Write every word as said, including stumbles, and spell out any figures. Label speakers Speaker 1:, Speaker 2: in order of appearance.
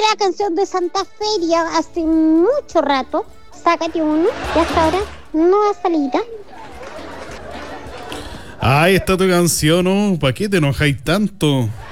Speaker 1: la canción de Santa Feria hace mucho rato. Sácate uno, y hasta ahora no ha salido.
Speaker 2: Ahí está tu canción, ¿no? ¿Para qué te enojáis tanto?